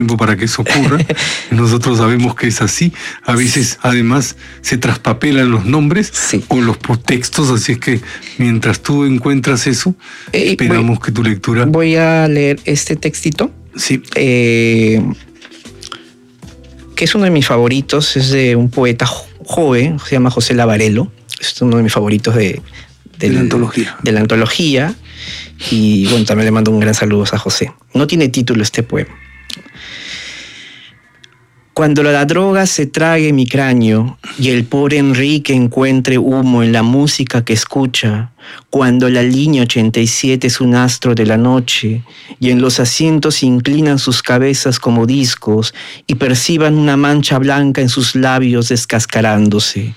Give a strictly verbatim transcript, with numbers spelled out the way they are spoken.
tiempo para que eso ocurra. Nosotros sabemos que es así. A veces, además, se traspapelan los nombres sí. o los textos, así es que mientras tú encuentras eso, eh, esperamos voy, que tu lectura... Voy a leer este textito. Sí. Eh, que es uno de mis favoritos, es de un poeta joven, se llama José Lavarello. Es uno de mis favoritos de, de, de la antología. De la antología. Y bueno, también le mando un gran saludo a José. No tiene título este poema. Cuando la droga se trague mi cráneo y el pobre Enrique encuentre humo en la música que escucha, cuando la línea ochenta y siete es un astro de la noche y en los asientos se inclinan sus cabezas como discos y perciban una mancha blanca en sus labios descascarándose,